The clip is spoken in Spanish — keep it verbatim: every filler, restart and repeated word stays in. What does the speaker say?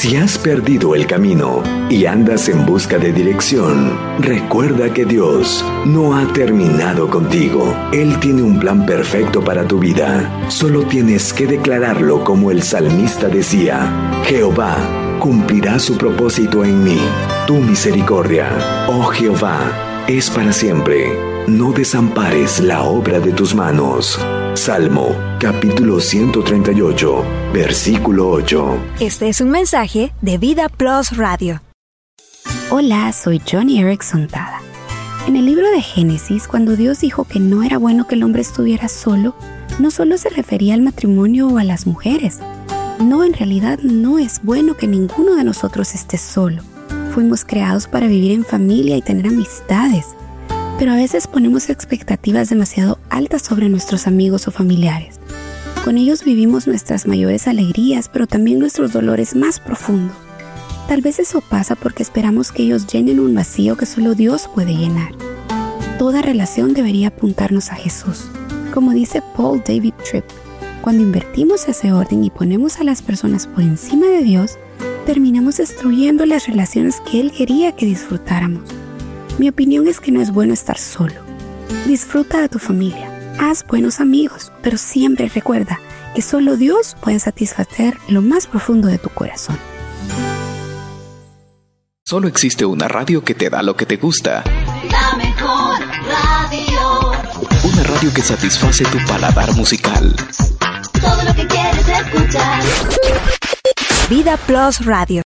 Si has perdido el camino y andas en busca de dirección, recuerda que Dios no ha terminado contigo. Él tiene un plan perfecto para tu vida. Solo tienes que declararlo como el salmista decía: Jehová cumplirá su propósito en mí. Tu misericordia, oh Jehová, es para siempre. No desampares la obra de tus manos. Salmo, capítulo ciento treinta y ocho, versículo ocho. Este es un mensaje de Vida Plus Radio. Hola, soy Joni Eareckson Tada. En el libro de Génesis, cuando Dios dijo que no era bueno que el hombre estuviera solo, no solo se refería al matrimonio o a las mujeres. No, en realidad no es bueno que ninguno de nosotros esté solo. Fuimos creados para vivir en familia y tener amistades. Pero a veces ponemos expectativas demasiado altas sobre nuestros amigos o familiares. Con ellos vivimos nuestras mayores alegrías, pero también nuestros dolores más profundos. Tal vez eso pasa porque esperamos que ellos llenen un vacío que solo Dios puede llenar. Toda relación debería apuntarnos a Jesús. Como dice Paul David Tripp, cuando invertimos ese orden y ponemos a las personas por encima de Dios, terminamos destruyendo las relaciones que Él quería que disfrutáramos. Mi opinión es que no es bueno estar solo. Disfruta de tu familia, haz buenos amigos, pero siempre recuerda que solo Dios puede satisfacer lo más profundo de tu corazón. Solo existe una radio que te da lo que te gusta. La mejor radio. Una radio que satisface tu paladar musical. Todo lo que quieres escuchar. Vida Plus Radio.